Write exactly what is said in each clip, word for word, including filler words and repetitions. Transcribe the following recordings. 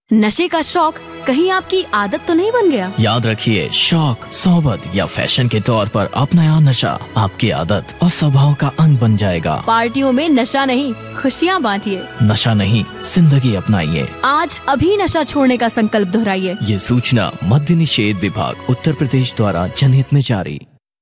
नशे का शौक कहीं आपकी आदत तो नहीं बन गया? याद रखिए, शौक, सोबत या फैशन के तौर पर अपनाया नशा आपकी आदत और स्वभाव का अंग बन जाएगा। पार्टियों में नशा नहीं, खुशियाँ बांटिए। नशा नहीं, जिंदगी अपनाइए। आज अभी नशा छोड़ने का संकल्प दोहराइए। ये सूचना मद्य निषेध विभाग उत्तर प्रदेश द्वारा जनहित में जारी।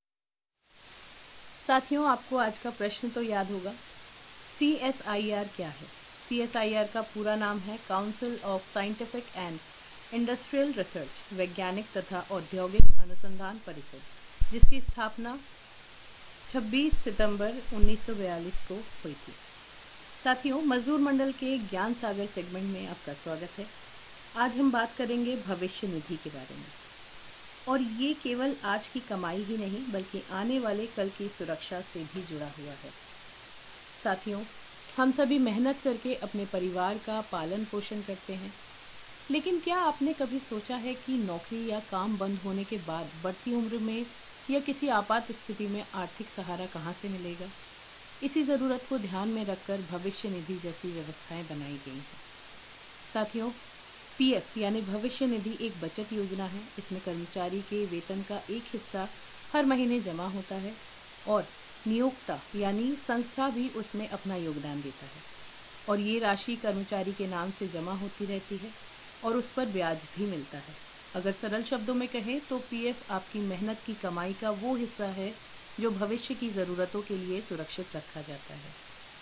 साथियों, आपको आज का प्रश्न तो याद होगा, सी एस आई आर क्या है? सी एस आई आर का पूरा नाम है council of scientific and industrial research, वैज्ञानिक तथा औद्योगिक अनुसंधान परिषद, जिसकी स्थापना छब्बीस सितंबर उन्नीस सौ बयालीस को हुई थी। साथियों, मजदूर मंडल के ज्ञान सागर सेगमेंट में आपका स्वागत है। आज हम बात करेंगे भविष्य निधि के बारे में, और ये केवल आज की कमाई ही नहीं बल्कि आने वाले कल की सुरक्षा से भी जुड़ा हुआ है। साथियों, हम सभी मेहनत करके अपने परिवार का पालन पोषण करते हैं, लेकिन क्या आपने कभी सोचा है कि नौकरी या काम बंद होने के बाद बढ़ती उम्र में या किसी आपात स्थिति में आर्थिक सहारा कहाँ से मिलेगा? इसी ज़रूरत को ध्यान में रखकर भविष्य निधि जैसी व्यवस्थाएं बनाई गई हैं। साथियों, पी एफ यानी भविष्य निधि एक बचत योजना है। इसमें कर्मचारी के वेतन का एक हिस्सा हर महीने जमा होता है और नियोक्ता यानी संस्था भी उसमें अपना योगदान देता है, और ये राशि कर्मचारी के नाम से जमा होती रहती है और उस पर ब्याज भी मिलता है। अगर सरल शब्दों में कहें तो पी एफ आपकी मेहनत की कमाई का वो हिस्सा है जो भविष्य की ज़रूरतों के लिए सुरक्षित रखा जाता है।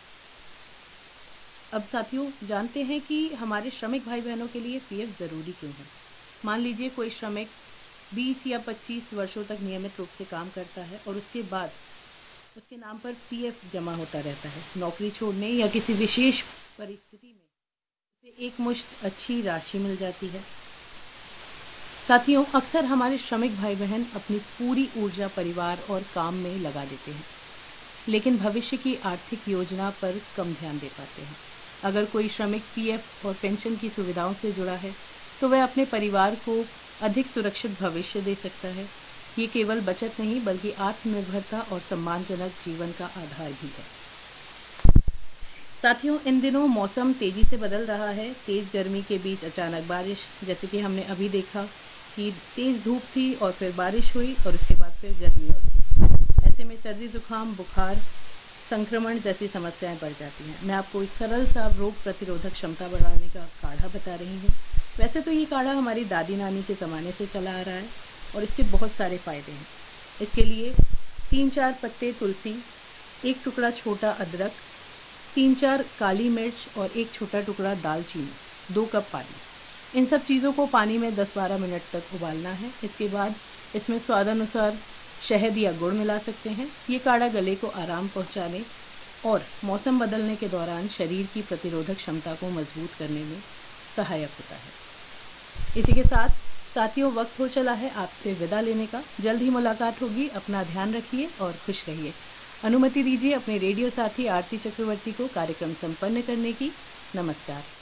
अब साथियों, जानते हैं कि हमारे श्रमिक भाई बहनों के लिए पी एफ ज़रूरी क्यों है। मान लीजिए कोई श्रमिक बीस या पच्चीस वर्षों तक नियमित रूप से काम करता है और उसके बाद उसके नाम पर पी एफ जमा होता रहता है। नौकरी छोड़ने या किसी विशेष परिस्थिति में उसे एक मुश्त अच्छी राशि मिल जाती है। साथियों, अक्सर हमारे श्रमिक भाई बहन अपनी पूरी ऊर्जा परिवार और काम में लगा देते हैं, लेकिन भविष्य की आर्थिक योजना पर कम ध्यान दे पाते हैं। अगर कोई श्रमिक पी एफ और पेंशन की सुविधाओं से जुड़ा है तो वह अपने परिवार को अधिक सुरक्षित भविष्य दे सकता है। ये केवल बचत नहीं बल्कि आत्मनिर्भरता और सम्मानजनक जीवन का आधार भी है। साथियों, इन दिनों मौसम तेज़ी से बदल रहा है। तेज़ गर्मी के बीच अचानक बारिश, जैसे कि हमने अभी देखा कि तेज़ धूप थी और फिर बारिश हुई और उसके बाद फिर गर्मी और थी। ऐसे में सर्दी, जुकाम, बुखार, संक्रमण जैसी समस्याएं बढ़ जाती हैं। मैं आपको एक सरल सा रोग प्रतिरोधक क्षमता बढ़ाने का काढ़ा बता रही हूँ। वैसे तो ये काढ़ा हमारी दादी नानी के ज़माने से चला आ रहा है और इसके बहुत सारे फ़ायदे हैं। इसके लिए तीन चार पत्ते तुलसी, एक टुकड़ा छोटा अदरक, तीन चार काली मिर्च और एक छोटा टुकड़ा दालचीनी, दो कप पानी, इन सब चीज़ों को पानी में दस बारह मिनट तक उबालना है। इसके बाद इसमें स्वादानुसार शहद या गुड़ मिला सकते हैं। ये काढ़ा गले को आराम पहुंचाने और मौसम बदलने के दौरान शरीर की प्रतिरोधक क्षमता को मजबूत करने में सहायक होता है। इसी के साथ साथियों, वक्त हो चला है आपसे विदा लेने का। जल्द ही मुलाकात होगी। अपना ध्यान रखिए और खुश रहिए। अनुमति दीजिए अपने रेडियो साथी आरती चक्रवर्ती को कार्यक्रम संपन्न करने की। नमस्कार।